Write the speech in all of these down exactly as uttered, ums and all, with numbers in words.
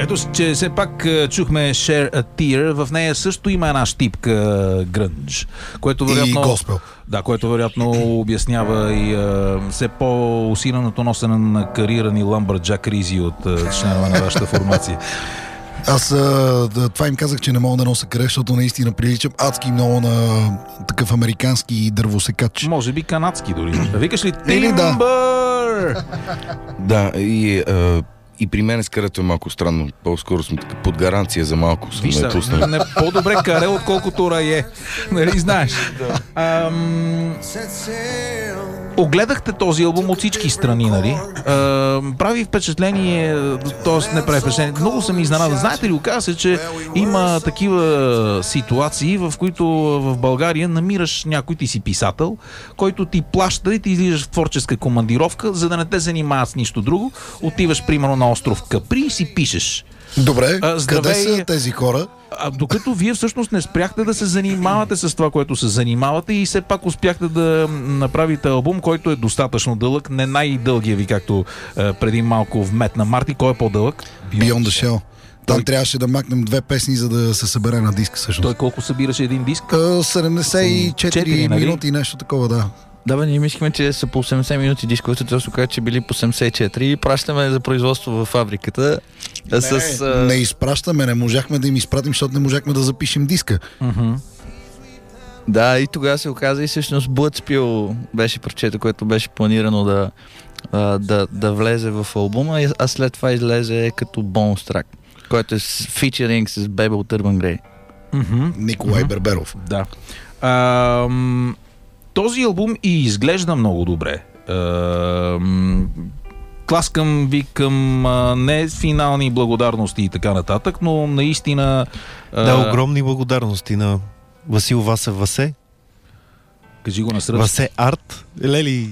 Ето, че все пак чухме Share a Tear. В нея също има една щипка грънж, което вероятно... И госпел. Да, което вероятно обяснява и а, все по-усиленото носене на карирани ламбърджак ризи от а, членове на вашата формация. Аз а, това им казах, че не мога да нося каре, защото наистина приличам адски много на такъв американски дървосекач. Може би канадски дори. Викаш ли Или да. Тимбър? Да, и, а, и при мен скарето е малко странно. По-скоро съм така под гаранция за малко. Съм Виж ме пуснал. не, по-добре каре, отколкото рае. Нали знаеш? Ам... Огледахте този албум от всички страни, нали? Ам, прави впечатление, т.е. не прави впечатление. Много съм изненадан. Знаете ли, оказа се, че има такива ситуации, в които в България намираш някой, ти си писател, който ти плаща и ти излизаш в творческа командировка, за да не те занимават с нищо друго. Отиваш, примерно, на остров Капри и си пишеш. Добре, А, здравей, къде са тези хора? А, докато вие всъщност не спряхте да се занимавате с това, което се занимавате и все пак успяхте да направите албум, който е достатъчно дълъг, не най-дългия ви, както е, преди малко вметна Марти. Кой е по-дълъг? Beyond the Shell. Там Той... трябваше да макнем две песни, за да се събере на диск всъщност. Той колко събираше един диск? седемдесет и четири нали? минути, нещо такова, да. Да, бе, ние мислихме, че са по осемдесет минути дисковете, това се оказа, че били по седемдесет и четири и пращаме за производство във фабриката. Не, с, а... не изпращаме, не можахме да им изпратим, защото не можахме да запишем диска. Uh-huh. Да, и тогава се оказа и всъщност Bloodspill беше парчето, което беше планирано да, а, да, да влезе в албума, а след това излезе като бонус трак, който е с фичеринг с Bebel Turban Grey. Uh-huh. Николай uh-huh. Берберов. Да. Ам... Този албум и изглежда много добре. Ам... Тласкам ви към а, не финални благодарности и така нататък, но наистина... А... Да, огромни благодарности на Васил Васев Васе. Кажи го на сръбски. Васе Арт. Лели.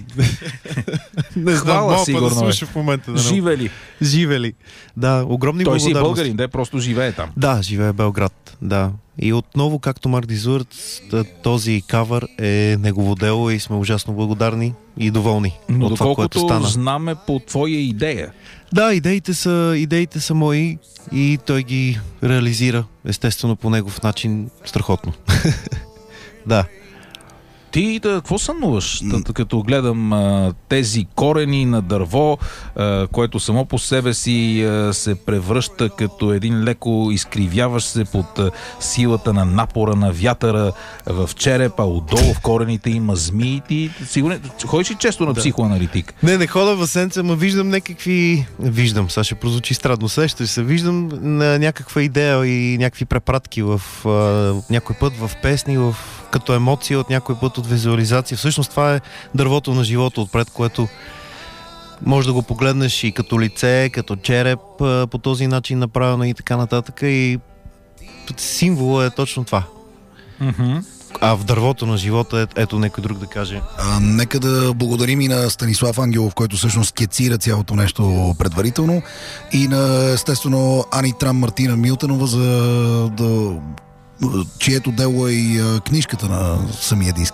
Не знам, Хвала, мога сигурно да слуша в момента. Да живе ли? Живе ли. Да, огромни Той благодарности. си българин, да, просто живее там. Да, живее в Белград, да. И отново, както Марк Дизурц, този кавър е негово дело и сме ужасно благодарни и доволни Но от това, което доколкото стана. знаме по твоя идея. Да, идеите са, идеите са мои и той ги реализира, естествено, по негов начин страхотно. Да. Ти да, какво сънуваш, mm. като гледам а, тези корени на дърво, а, което само по себе си а, се превръща като един леко изкривяващ се под а, силата на напора на вятъра в черепа, отдолу в корените има змии. Ти сигурно ходиш ли често на да. психоаналитик? Не, не хода в сенца, ма виждам някакви... Виждам, сега ще прозвучи странно, сещаш се, виждам на някаква идея и някакви препратки в а, някой път в песни, в като емоция, от някой път от визуализация. Всъщност това е дървото на живота отпред, което може да го погледнеш и като лице, като череп, по този начин направено и така нататък. И символа е точно това. Mm-hmm. А в дървото на живота, е, ето някой друг да каже. А, нека да благодарим и на Станислав Ангелов, който всъщност скицира цялото нещо предварително, и на, естествено, Ани Трам Мартина Милтенова, за да, чието дело е и а, книжката на самия диск.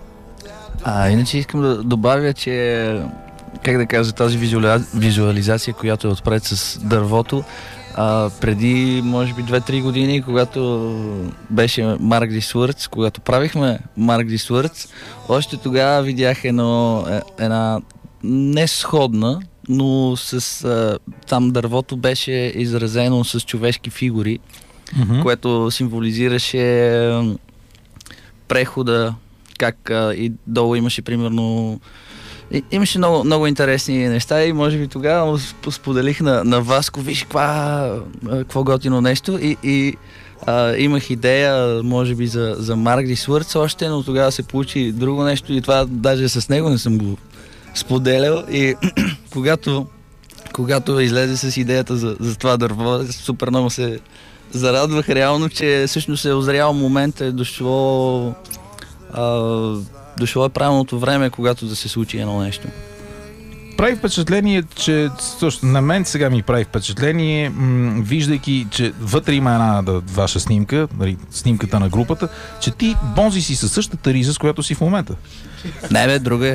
А, иначе искам да добавя, че как да кажа, тази визуали... визуализация, която е отпред с дървото, а, преди, може би, две-три години, когато беше Марк Ди Свърц, когато правихме Марк Ди Свърц, още тогава видях едно, една не сходна, но с а, там дървото беше изразено с човешки фигури, mm-hmm. което символизираше прехода, как а, и долу имаше примерно и, имаше много, много интересни неща и може би тогава споделих на, на Васко, виж каква, какво готино нещо и, и а, имах идея може би за, за Марк Ди Свърц още, но тогава се получи друго нещо и това даже с него не съм го споделял и когато, когато излезе с идеята за, за това дърво, супер много се зарадвах реално, че всъщност е озрял момент, е дошло а, дошло е правилното време, когато да се случи едно нещо. Прави впечатление, че също, на мен сега ми прави впечатление, м- виждайки, че вътре има една да, ваша снимка, нали, снимката на групата, че ти бонзи си със същата риза, с която си в момента. Не бе, друга е.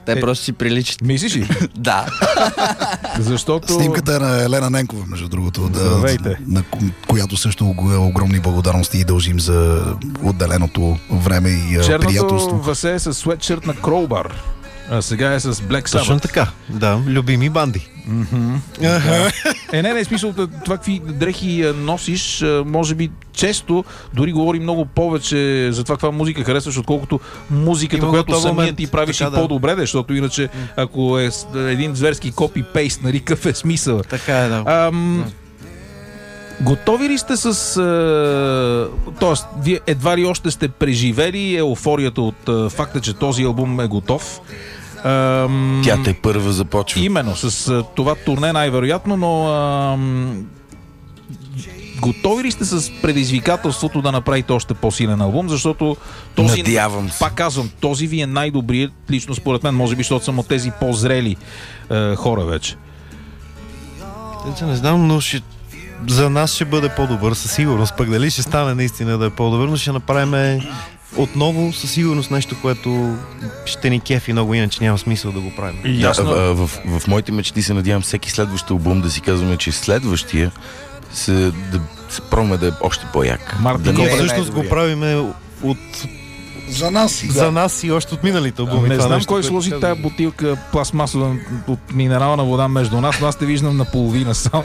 Те Е, просто си приличат. Мислиш ли? Да. Защото... Снимката е на Елена Ненкова, между другото, да, Здравейте. на ко- която също ог- огромни благодарности и дължим за отделеното време и а, Черното приятелство. въсе е с светшърт на Crowbar. А сега е с Black Точно Sabbath. така. Да, любими банди. Е, не, не, смисъл, това какви дрехи а, носиш, а, може би често дори говори много повече за това каква музика харесваш, отколкото музиката, Има която готов самият момент, ти правиш така и да. по-добре, да, защото иначе ако е с- един зверски копи-пейст, нали, какъв е смисъл? Така е, да. Ам, готови ли сте с... А, тоест, вие едва ли още сте преживели еуфорията от а, факта, че този албум е готов? Ам, Тя те първа започва. Именно, с а, това турне най-вероятно, но ам, готови ли сте с предизвикателството да направите още по-силен албум, защото този, Надявам се. пак казвам, този ви е най-добрият, лично според мен, може би, защото съм от тези по-зрели а, хора вече. Те, не знам, но ще... за нас ще бъде по-добър, със сигурност. Пък дали ще стане наистина да е по-добър, но ще направим отново със сигурност нещо, което ще ни кефи много, иначе няма смисъл да го правим. Да, Ясно. в, в, в моите мечти се надявам всеки следващ албум да си казваме, че следващия се, да се пробваме да е още по-як. Мартин Да Но не е всъщност го най-добрия. правиме от, За нас и за нас и още от миналите албуми. Не Това знам нещо, кой което сложи казвам. тая бутилка пластмасова от минерална вода между нас, но аз те виждам наполовина само.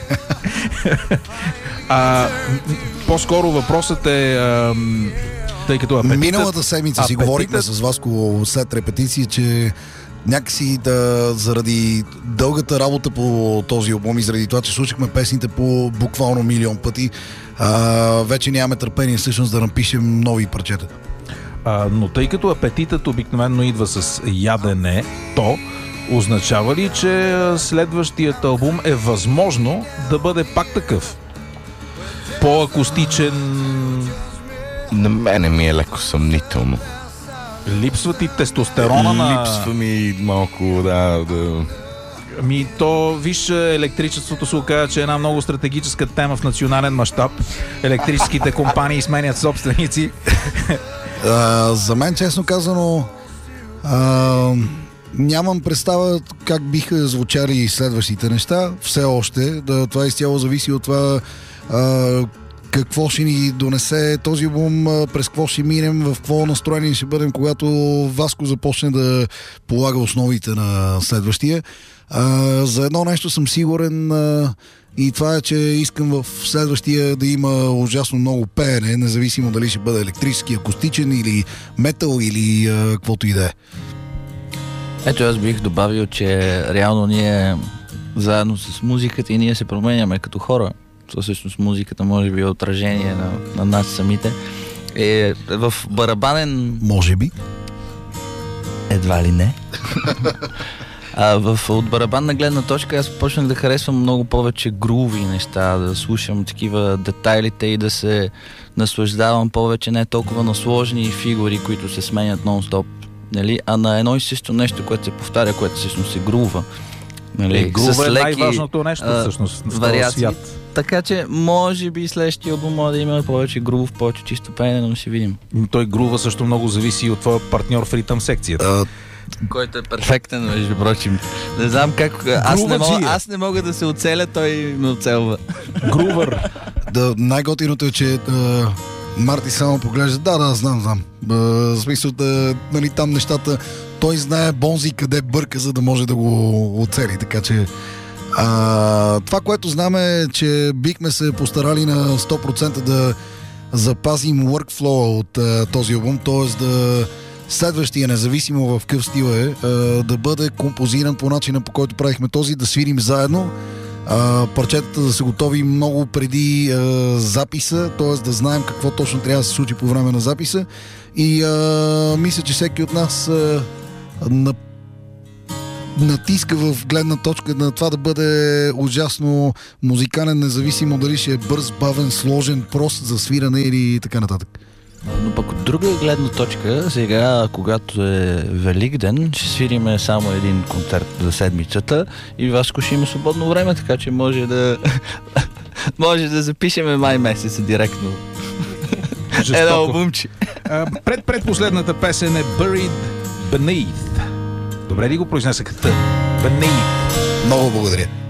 а, по-скоро въпросът е, ам, тъй като апетитът... Миналата седмица си апетитът- говорихме с Васко след репетиция, че някакси да, заради дългата работа по този албум и заради това, че слушахме песните по буквално милион пъти, а, вече нямаме търпение всъщност да напишем нови парчета. А, но тъй като апетитът обикновено идва с ядене, то означава ли, че а, следващият албум е възможно да бъде пак такъв? По-акустичен... На мене ми е леко съмнително. Липсва ти тестостерона на... Липсва ми малко, да, да... Ами то, виж, електричеството се оказа, че е една много стратегическа тема в национален мащаб. Електрическите компании сменят собственици. А, за мен, честно казано, а, нямам представа как биха звучали следващите неща. Все още. Да, това изцяло зависи от това а, какво ще ни донесе този албум, а, през какво ще минем, в какво настроение ще бъдем, когато Васко започне да полага основите на следващия. А, за едно нещо съм сигурен, а, и това е, че искам в следващия да има ужасно много пеене, независимо дали ще бъде електрически, акустичен или метал или а, каквото и да е. Ето аз бих добавил, че реално ние заедно с музиката и ние се променяме като хора. То всъщност музиката може би е отражение на, на нас самите. Е, в барабанен Може би. едва ли не. А в, от барабанна гледна точка аз почнах да харесвам много повече груви неща, да слушам такива детайлите и да се наслаждавам повече не толкова на сложни фигури, които се сменят нон-стоп, нали? А на едно и също нещо, което се повтаря, което всъщност е грува. Нали? Е, грува С е леки, най-важното нещо а, всъщност в този вариации. свят. Така че може би следващия албум може да има повече грув, повече чисто пеене, но ще видим. Той грува също много зависи от твоя партньор в ритъм секцията. А, Който е перфектен, между прочим. Не знам как... Аз не, мога, Груваджия. аз не мога да се оцеля, той ме оцелва. Грувър. да, най-готиното е, че а, Марти само поглежда. Да, да, знам, знам. А, в смисъл да, нали, там нещата, той знае Бонзи къде бърка, за да може да го оцели, така че а, това, което знам е, че бихме се постарали на сто процента да запазим workflow от а, този албум, т.е. да следващия, независимо в какъв стил е, а, да бъде композиран по начина, по който правихме този, да свирим заедно, а, парчетата да са готови много преди а, записа, т.е. да знаем какво точно трябва да се случи по време на записа, и а, мисля, че всеки от нас а, на натиска в гледна точка на това да бъде ужасно музикален, независимо дали ще е бърз, бавен, сложен, прост за свиране или така нататък. Но пък от друга гледна точка, сега, когато е Великден, ще свириме само един концерт за седмицата и Васко ще има свободно време, така че може да може да запишеме май месеца директно. Жестоко. Едно албумче. А, пред предпоследната песен е Buried Beneath. Добре ли го произнесах? Т. Бенейник. Много благодаря.